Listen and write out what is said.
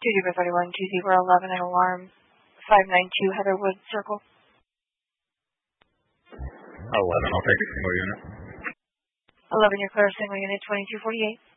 2-31, 2011, and alarm 592 Heatherwood Circle. 11, I'll take a single unit. 11, you're clear, single unit 2248.